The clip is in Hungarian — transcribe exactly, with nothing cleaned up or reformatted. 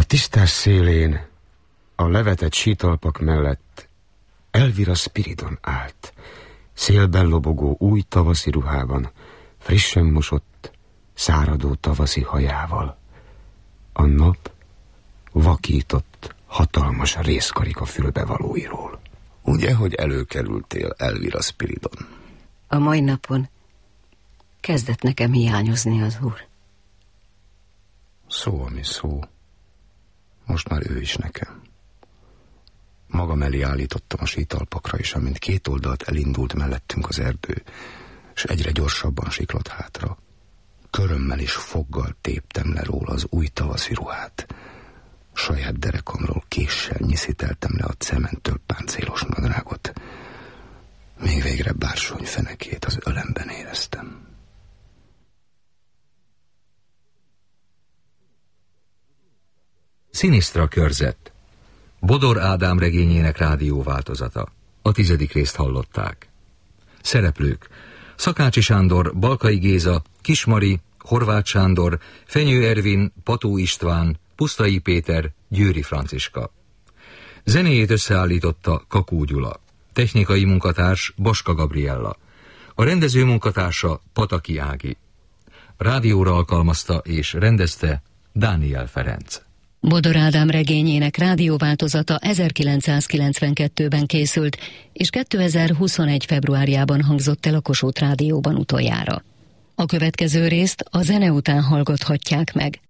tisztás szélén, a levetett sítalpak mellett Elvira Spiridon állt, szélben lobogó új tavaszi ruhában, frissen mosott, száradó tavaszi hajával. A nap vakított, hatalmas részkarika fülbevalóiról. Ugye, hogy előkerültél, Elvira Spiridon? A mai napon kezdett nekem hiányozni az úr. Szó, ami szó. Most már ő is nekem. Magam elé állítottam a sítalpakra is, amint két oldalt elindult mellettünk az erdő, és egyre gyorsabban siklott hátra. Körömmel és foggal téptem le róla az új tavaszi ruhát. Saját derekamról késsel nyiszíteltem le a cementtől páncélos nadrágot. Még végre bársony fenekét az ölemben éreztem. Szinisztra körzet. Bodor Ádám regényének rádióváltozata. A tizedik részt hallották. Szereplők: Szakácsi Sándor, Balkai Géza, Kismari, Horváth Sándor, Fenyő Ervin, Pató István, Pusztai Péter, Győri Franciska. Zenéjét összeállította Kakó Gyula. Technikai munkatárs Baska Gabriella. A rendező munkatársa Pataki Ági. Rádióra alkalmazta és rendezte Dániel Ferenc. Bodor Ádám regényének rádióváltozata ezerkilencszázkilencvenkettőben készült, és kétezer-huszonegy februárjában hangzott el a Kossuth Rádióban utoljára. A következő részt a zene után hallgathatják meg.